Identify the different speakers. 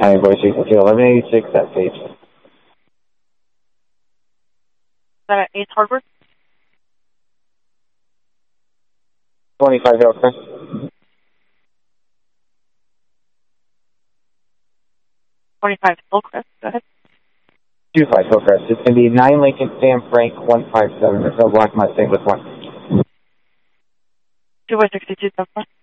Speaker 1: Voice 1186, that page.
Speaker 2: Is that at 8th Hardware?
Speaker 1: 25 Hillcrest.
Speaker 2: 25 Hillcrest, go ahead.
Speaker 1: 25 Hillcrest. It's going to be 9 Lincoln Sam Frank 157. There's no Black Mustang with one.
Speaker 2: 2 by 62, so far.